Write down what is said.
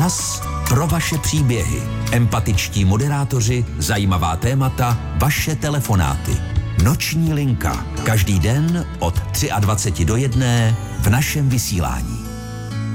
Čas pro vaše příběhy. Empatičtí moderátoři, zajímavá témata, vaše telefonáty. Noční linka. Každý den od 23 do 1 v našem vysílání.